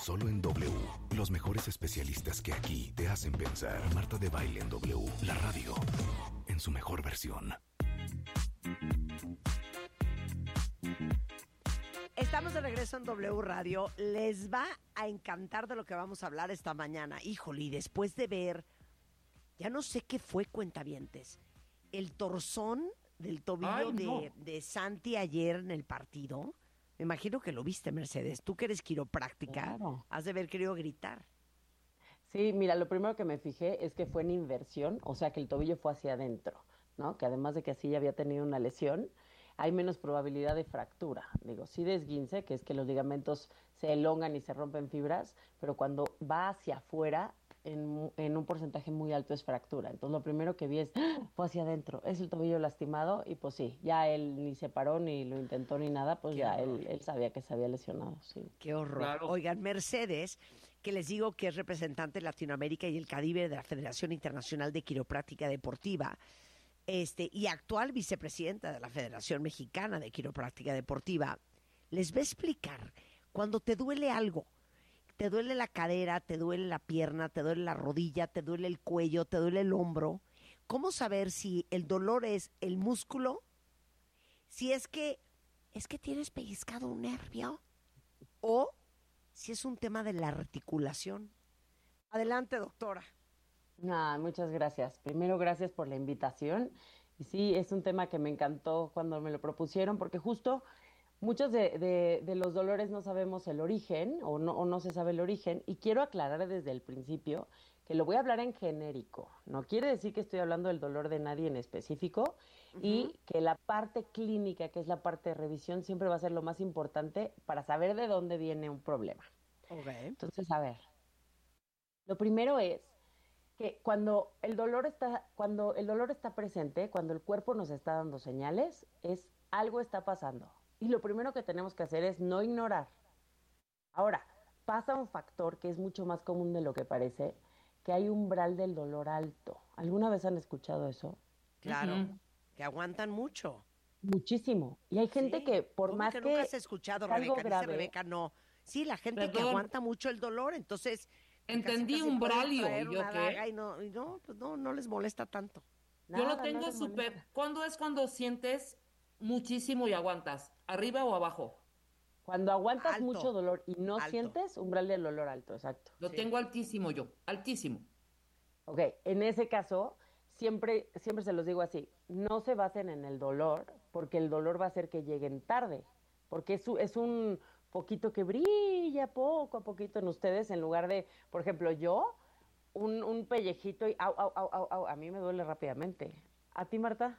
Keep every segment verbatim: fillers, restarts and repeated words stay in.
Solo en W. Los mejores especialistas que aquí te hacen pensar. Marta de Baile en W. La radio en su mejor versión. Estamos de regreso en W Radio. Les va a encantar de lo que vamos a hablar esta mañana. Híjole, y después de ver, ya no sé qué fue, cuentavientes, el torzón del tobillo Ay, no. de, de Santi ayer en el partido. Me imagino que lo viste, Mercedes. Tú que eres quiropráctica, Claro. has de haber querido gritar. Sí, mira, lo primero que me fijé es que fue en inversión, o sea que el tobillo fue hacia adentro, ¿no? Que además de que así ya había tenido una lesión, hay menos probabilidad de fractura. Digo, sí de esguince, que es que los ligamentos se elongan y se rompen fibras, pero cuando va hacia afuera, en, en un porcentaje muy alto es fractura. Entonces lo primero que vi es, ¡ah! Fue hacia adentro, es el tobillo lastimado, y pues sí, ya él ni se paró, ni lo intentó, ni nada, pues Qué ya horror. él, él sabía que se había lesionado, sí. Qué horror. Claro. Oigan, Mercedes, que les digo que es representante de Latinoamérica y el Caribe de la Federación Internacional de Quiropráctica Deportiva, este, y actual vicepresidenta de la Federación Mexicana de Quiropráctica Deportiva, les va a explicar cuando te duele algo. Te duele la cadera, te duele la pierna, te duele la rodilla, te duele el cuello, te duele el hombro. ¿Cómo saber si el dolor es el músculo? Si es que es que tienes pellizcado un nervio, o si es un tema de la articulación. Adelante, doctora. Ah, muchas gracias. Primero, gracias por la invitación. Y sí, es un tema que me encantó cuando me lo propusieron, porque justo muchos de, de- de los dolores no sabemos el origen, o no, o no se sabe el origen, y quiero aclarar desde el principio que lo voy a hablar en genérico. No quiere decir que estoy hablando del dolor de nadie en específico, y que la parte clínica, que es la parte de revisión, siempre va a ser lo más importante para saber de dónde viene un problema. Ok. Entonces, a ver, lo primero es que cuando el dolor está, cuando el dolor está presente, cuando el cuerpo nos está dando señales, es algo está pasando. Y lo primero que tenemos que hacer es no ignorar. Ahora, pasa un factor que es mucho más común de lo que parece, que hay umbral del dolor alto. ¿Alguna vez han escuchado eso? Claro, Ujú. que aguantan mucho. Muchísimo. Y hay gente Sí. que por ¿Cómo más que que, nunca has escuchado, es algo Rebeca? Dice grave, Rebeca, no. Sí, la gente que Perdón. aguanta mucho el dolor, entonces Entendí casi, casi umbralio, pueden traer ¿y yo una qué? daga y no, y no, pues no, no les molesta tanto. Yo lo nada, tengo nada súper. molesta. ¿Cuándo es cuando sientes muchísimo y aguantas? ¿Arriba o abajo? Cuando aguantas Alto, mucho dolor y no alto. sientes, umbral del dolor alto, exacto. Lo Sí. tengo altísimo yo, altísimo. Ok, en ese caso, siempre, siempre se los digo así, no se basen en el dolor, porque el dolor va a hacer que lleguen tarde, porque es, u- es un poquito que brilla poco a poquito en ustedes, en lugar de, por ejemplo, yo, un, un pellejito y au, au, au, au, au, a mí me duele rápidamente. ¿A ti, Marta?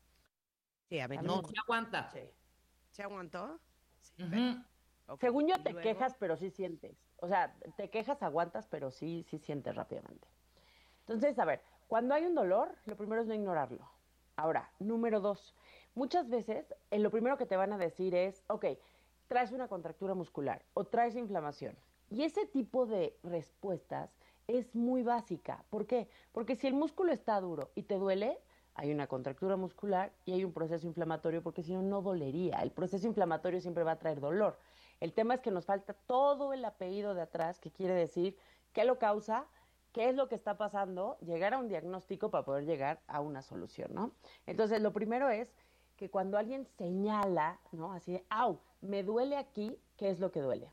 Sí, a mí También. No, no. se aguanta. Sí. ¿Se aguantó? Sí. Ujú. Ok. Según yo ¿Y te luego? quejas, pero sí sientes. O sea, te quejas, aguantas, pero sí, sí sientes rápidamente. Entonces, a ver, cuando hay un dolor, lo primero es no ignorarlo. Ahora, número dos, muchas veces eh, lo primero que te van a decir es, ok, traes una contractura muscular o traes inflamación. Y ese tipo de respuestas es muy básica. ¿Por qué? Porque si el músculo está duro y te duele, hay una contractura muscular y hay un proceso inflamatorio, porque si no, no dolería. El proceso inflamatorio siempre va a traer dolor. El tema es que nos falta todo el apellido de atrás, que quiere decir qué lo causa, qué es lo que está pasando, llegar a un diagnóstico para poder llegar a una solución, ¿no? Entonces, lo primero es que cuando alguien señala, ¿no? Así de, au, me duele aquí, ¿qué es lo que duele?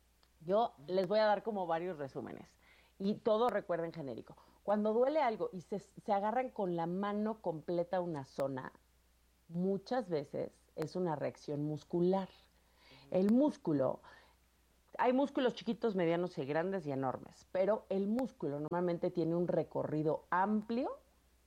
Yo les voy a dar como varios resúmenes y todo recuerden genérico. Cuando duele algo y se, se agarran con la mano completa a una zona, muchas veces es una reacción muscular. El músculo, hay músculos chiquitos, medianos y grandes y enormes, pero el músculo normalmente tiene un recorrido amplio,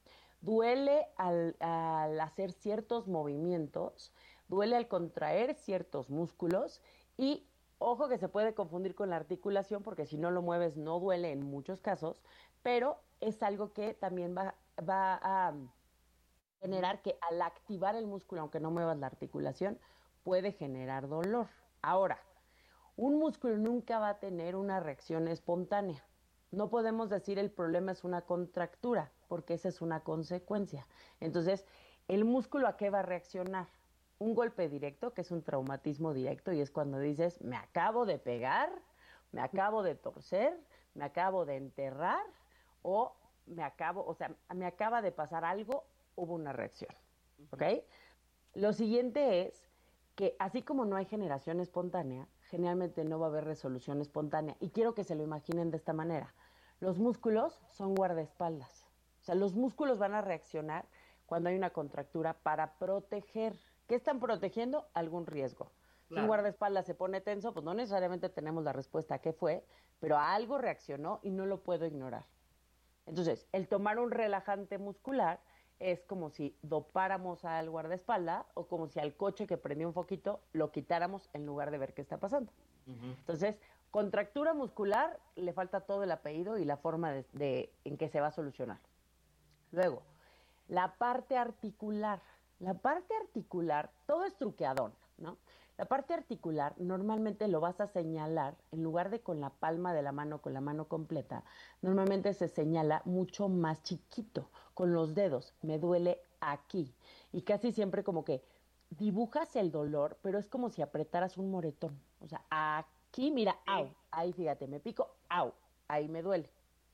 duele al, al hacer ciertos movimientos, duele al contraer ciertos músculos y ojo que se puede confundir con la articulación porque si no lo mueves no duele en muchos casos, pero es algo que también va, va a generar que al activar el músculo, aunque no muevas la articulación, puede generar dolor. Ahora, un músculo nunca va a tener una reacción espontánea. No podemos decir el problema es una contractura, porque esa es una consecuencia. Entonces, ¿el músculo a qué va a reaccionar? Un golpe directo, que es un traumatismo directo, y es cuando dices, me acabo de pegar me acabo de torcer, me acabo de enterrar o me acabo, o sea, me acaba de pasar algo, hubo una reacción, ¿ok? Lo siguiente es que así como no hay generación espontánea, generalmente no va a haber resolución espontánea. Y quiero que se lo imaginen de esta manera. Los músculos son guardaespaldas. O sea, los músculos van a reaccionar cuando hay una contractura para proteger. ¿Qué están protegiendo? Algún riesgo. Si un Claro. guardaespaldas se pone tenso, pues no necesariamente tenemos la respuesta a qué fue, pero a algo reaccionó y no lo puedo ignorar. Entonces, el tomar un relajante muscular es como si dopáramos al guardaespaldas o como si al coche que prendió un foquito lo quitáramos en lugar de ver qué está pasando. Ujú. Entonces, contractura muscular, le falta todo el apellido y la forma de, de- en que se va a solucionar. Luego, la parte articular. La parte articular, todo es truqueadón, ¿no? La parte articular normalmente lo vas a señalar, en lugar de con la palma de la mano, con la mano completa, normalmente se señala mucho más chiquito, con los dedos. Me duele aquí. Y casi siempre como que dibujas el dolor, pero es como si apretaras un moretón. O sea, aquí, mira, au, ahí fíjate, me pico, au, ahí me duele.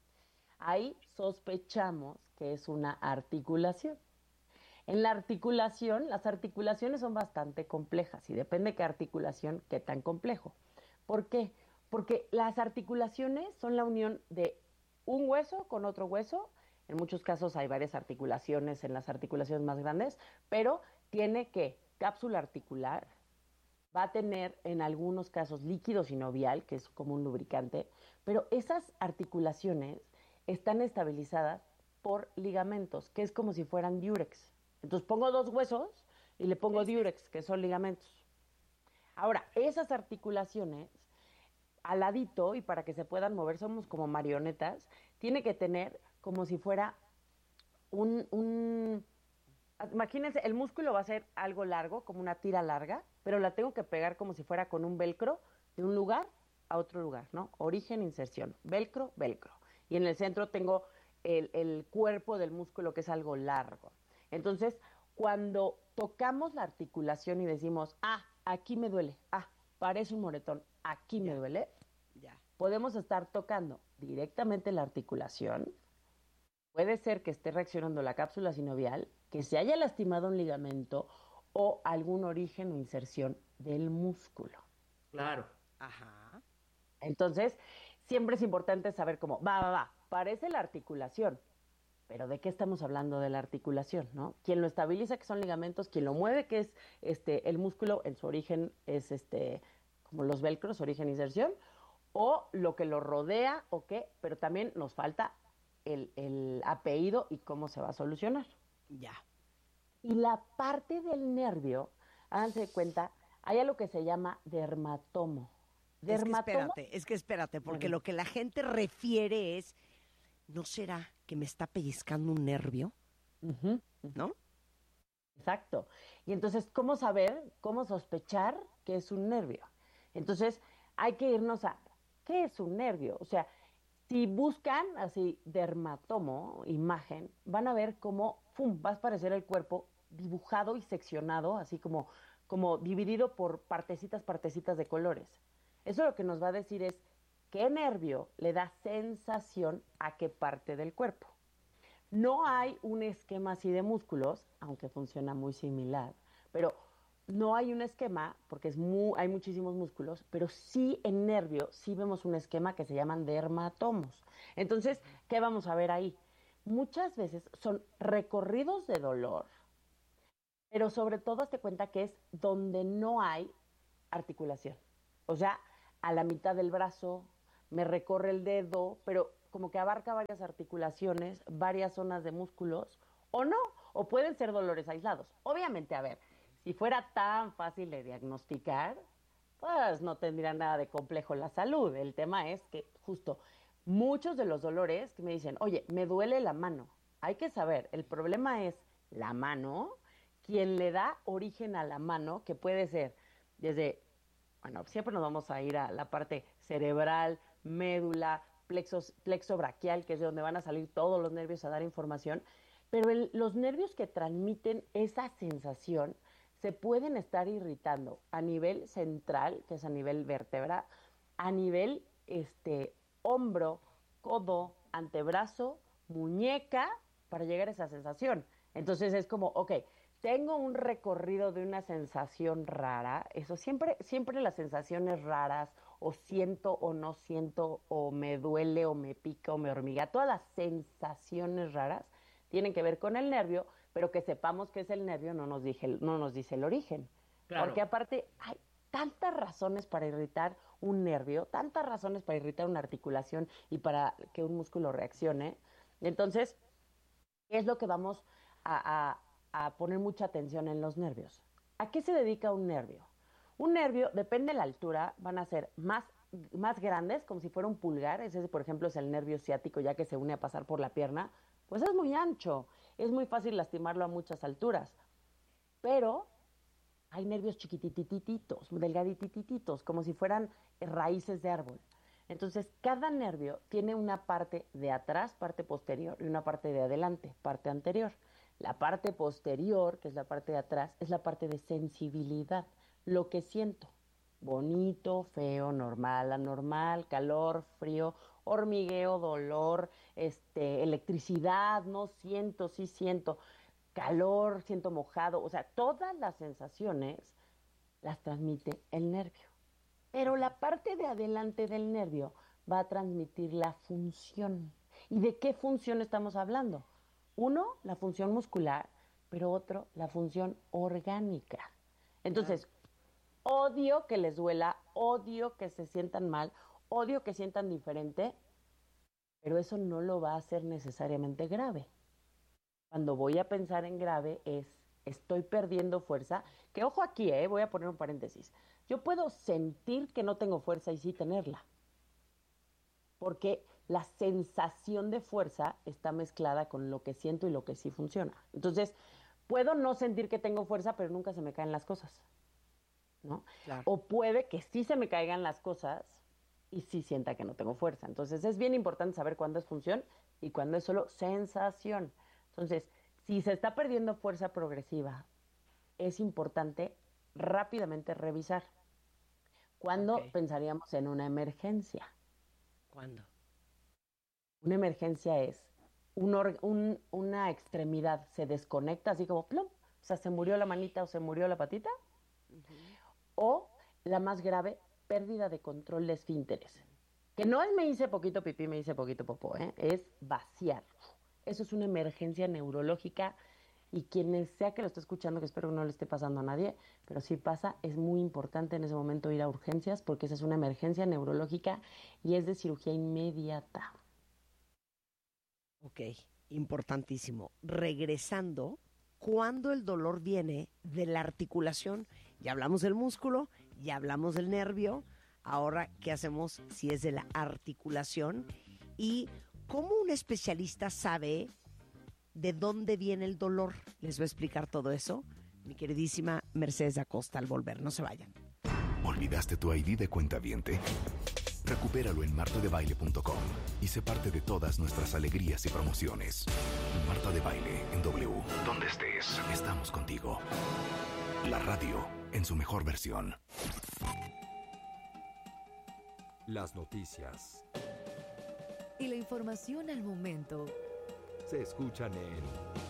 Ahí sospechamos que es una articulación. En la articulación, las articulaciones son bastante complejas y depende qué articulación, qué tan complejo. ¿Por qué? Porque las articulaciones son la unión de un hueso con otro hueso. En muchos casos hay varias articulaciones en las articulaciones más grandes, pero tiene que cápsula articular, va a tener en algunos casos líquido sinovial, que es como un lubricante, pero esas articulaciones están estabilizadas por ligamentos, que es como si fueran diurex. Entonces pongo dos huesos y le pongo diurex, que son ligamentos. Ahora, esas articulaciones, al ladito, y para que se puedan mover, somos como marionetas, tiene que tener como si fuera un, un... Imagínense, el músculo va a ser algo largo, como una tira larga, pero la tengo que pegar como si fuera con un velcro de un lugar a otro lugar, ¿no? Origen, inserción, velcro, velcro. Y en el centro tengo el, el cuerpo del músculo, que es algo largo. Entonces, cuando tocamos la articulación y decimos, ah, aquí me duele, ah, parece un moretón, aquí me duele, Ya. podemos estar tocando directamente la articulación. Puede ser que esté reaccionando la cápsula sinovial, que se haya lastimado un ligamento o algún origen o inserción del músculo. Claro. Ajá. Entonces, siempre es importante saber cómo, va, va, va, parece la articulación, pero ¿de qué estamos hablando de la articulación, no? Quien lo estabiliza, que son ligamentos, quien lo mueve, que es este el músculo, en su origen es este como los velcros, origen inserción, o lo que lo rodea, o qué, pero también nos falta el, el apellido y cómo se va a solucionar. Ya. Y la parte del nervio, háganse de cuenta, hay algo que se llama dermatomo. Es que Dermatomo, espérate, es que espérate, porque Bueno. lo que la gente refiere es, ¿no será que me está pellizcando un nervio? Ujú, ¿No? exacto. Y entonces, ¿cómo saber, cómo sospechar que es un nervio? Entonces, hay que irnos a, ¿qué es un nervio? O sea, si buscan así dermatomo, imagen, van a ver cómo, ¡fum!, va a aparecer el cuerpo dibujado y seccionado, así como, como dividido por partecitas, partecitas de colores. Eso lo que nos va a decir es qué nervio le da sensación a qué parte del cuerpo. No hay un esquema así de músculos, aunque funciona muy similar, pero no hay un esquema porque es muy, hay muchísimos músculos, pero sí en nervio sí vemos un esquema que se llaman dermatomos. Entonces, ¿qué vamos a ver ahí? Muchas veces son recorridos de dolor, pero sobre todo hazte cuenta que es donde no hay articulación. O sea, a la mitad del brazo, me recorre el dedo, pero como que abarca varias articulaciones, varias zonas de músculos, o no, o pueden ser dolores aislados. Obviamente, a ver, si fuera tan fácil de diagnosticar, pues no tendría nada de complejo la salud. El tema es que justo muchos de los dolores que me dicen, oye, me duele la mano. Hay que saber, el problema es la mano, quien le da origen a la mano, que puede ser desde, bueno, siempre nos vamos a ir a la parte cerebral, médula, plexos, plexo braquial, que es de donde van a salir todos los nervios a dar información, pero el, los nervios que transmiten esa sensación se pueden estar irritando a nivel central, que es a nivel vértebra, a nivel este, hombro, codo, antebrazo, muñeca, para llegar a esa sensación. Entonces es como, ok, tengo un recorrido de una sensación rara, eso siempre, siempre las sensaciones raras, o siento o no siento, o me duele, o me pica, o me hormiga, todas las sensaciones raras tienen que ver con el nervio, pero que sepamos que es el nervio no nos, dije, no nos dice el origen. Claro. Porque aparte hay tantas razones para irritar un nervio, tantas razones para irritar una articulación y para que un músculo reaccione. Entonces, ¿qué es lo que vamos a, a a poner mucha atención en los nervios? ¿A qué se dedica un nervio? Un nervio, depende de la altura, van a ser más, más grandes, como si fuera un pulgar. Ese, por ejemplo, es el nervio ciático, ya que se une a pasar por la pierna. Pues es muy ancho, es muy fácil lastimarlo a muchas alturas. Pero hay nervios chiquititititos, delgaditititos, como si fueran raíces de árbol. Entonces, cada nervio tiene una parte de atrás, parte posterior, y una parte de adelante, parte anterior. La parte posterior, que es la parte de atrás, es la parte de sensibilidad, lo que siento. Bonito, feo, normal, anormal, calor, frío, hormigueo, dolor, este, electricidad, no siento, sí siento, calor, siento mojado. O sea, todas las sensaciones las transmite el nervio. Pero la parte de adelante del nervio va a transmitir la función. ¿Y de qué función estamos hablando? Uno, la función muscular, pero otro, la función orgánica. Entonces, odio que les duela, odio que se sientan mal, odio que sientan diferente, pero eso no lo va a hacer necesariamente grave. Cuando voy a pensar en grave es, estoy perdiendo fuerza, que ojo aquí, eh, voy a poner un paréntesis. Yo puedo sentir que no tengo fuerza y sí tenerla, porque la sensación de fuerza está mezclada con lo que siento y lo que sí funciona. Entonces, puedo no sentir que tengo fuerza, pero nunca se me caen las cosas, ¿no? Claro. O puede que sí se me caigan las cosas y sí sienta que no tengo fuerza. Entonces, es bien importante saber cuándo es función y cuándo es solo sensación. Entonces, si se está perdiendo fuerza progresiva, es importante rápidamente revisar. ¿Cuándo okay. pensaríamos en una emergencia? ¿Cuándo? Una emergencia es un or, un, una extremidad se desconecta así como plum, o sea, se murió la manita o se murió la patita, uh-huh. o la más grave, pérdida de control de esfínteres, que no es me hice poquito pipí, me hice poquito popó, ¿eh? Es vaciar. Eso es una emergencia neurológica y quien sea que lo esté escuchando, que espero que no le esté pasando a nadie, pero si pasa, es muy importante en ese momento ir a urgencias porque esa es una emergencia neurológica y es de cirugía inmediata. Ok, importantísimo. Regresando, ¿cuándo el dolor viene de la articulación? Ya hablamos del músculo, ya hablamos del nervio. Ahora, ¿qué hacemos si es de la articulación? ¿Y cómo un especialista sabe de dónde viene el dolor? Les voy a explicar todo eso. Mi queridísima Mercedes Acosta al volver. No se vayan. ¿Olvidaste tu I D de cuentaviente? Recupéralo en marta de baile punto com y sé parte de todas nuestras alegrías y promociones. Marta de Baile en W. Donde estés, estamos contigo. La radio en su mejor versión. Las noticias y la información al momento se escuchan en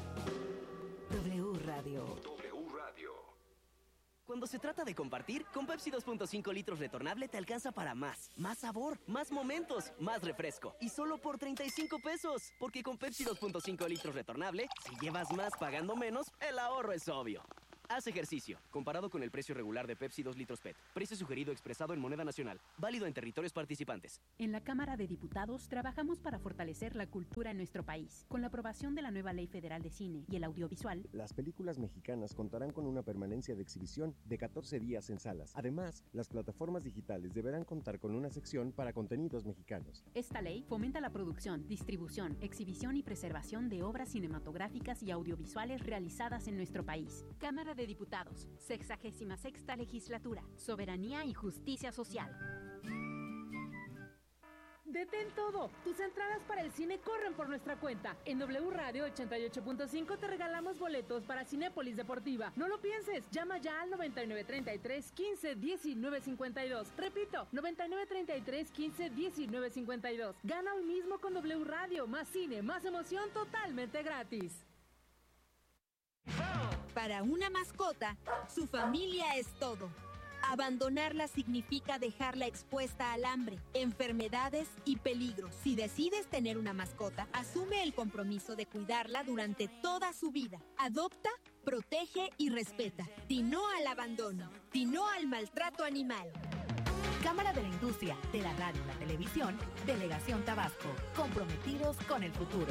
W Radio. W Radio. Cuando se trata de compartir, con Pepsi dos punto cinco litros retornable te alcanza para más. Más sabor, más momentos, más refresco. Y solo por treinta y cinco pesos. Porque con Pepsi dos punto cinco litros retornable, si llevas más pagando menos, el ahorro es obvio. Haz ejercicio, comparado con el precio regular de Pepsi dos litros P E T. Precio sugerido expresado en moneda nacional. Válido en territorios participantes. En la Cámara de Diputados trabajamos para fortalecer la cultura en nuestro país. Con la aprobación de la nueva Ley Federal de Cine y el Audiovisual, las películas mexicanas contarán con una permanencia de exhibición de catorce días en salas. Además, las plataformas digitales deberán contar con una sección para contenidos mexicanos. Esta ley fomenta la producción, distribución, exhibición y preservación de obras cinematográficas y audiovisuales realizadas en nuestro país. Cámara de Diputados, sexagésima sexta legislatura, soberanía y justicia social. Detén todo. Tus entradas para el cine corren por nuestra cuenta. En W Radio ochenta y ocho punto cinco te regalamos boletos para Cinépolis Deportiva. No lo pienses. Llama ya al noventa y nueve treinta y tres quince diecinueve cincuenta y dos. Repito, noventa y nueve treinta y tres quince diecinueve cincuenta y dos. Gana hoy mismo con W Radio. Más cine, más emoción, totalmente gratis. Para una mascota, su familia es todo. Abandonarla significa dejarla expuesta al hambre, enfermedades y peligros. Si decides tener una mascota, asume el compromiso de cuidarla durante toda su vida. Adopta, protege y respeta. Di no al abandono. Di no al maltrato animal. Cámara de la Industria, de la Radio y la Televisión, Delegación Tabasco. Comprometidos con el futuro.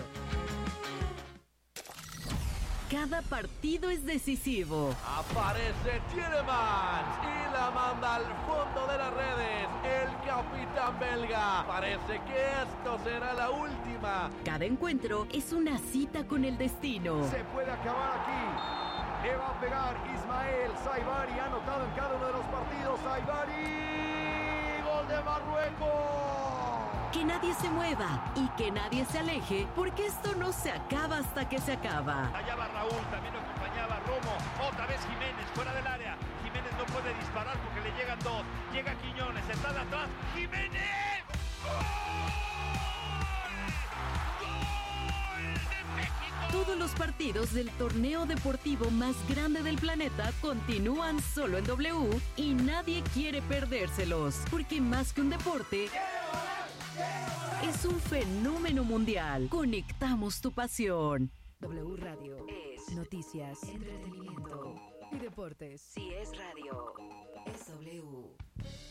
Cada partido es decisivo. Aparece Tielemans y la manda al fondo de las redes. El capitán belga. Parece que esto será la última. Cada encuentro es una cita con el destino. Se puede acabar aquí. Le va a pegar Ismael Saibari. Ha anotado en cada uno de los partidos. Saibari. Gol de Marruecos. Que nadie se mueva y que nadie se aleje, porque esto no se acaba hasta que se acaba. Allá va Raúl, también lo acompañaba Romo, otra vez Jiménez, fuera del área. Jiménez no puede disparar porque le llegan dos. Llega Quiñones, está de atrás. ¡Jiménez! ¡Gol! ¡Gol de México! Todos los partidos del torneo deportivo más grande del planeta continúan solo en W y nadie quiere perdérselos, porque más que un deporte... es un fenómeno mundial. Conectamos tu pasión. W Radio es noticias, entretenimiento y deportes. Si es radio, es W.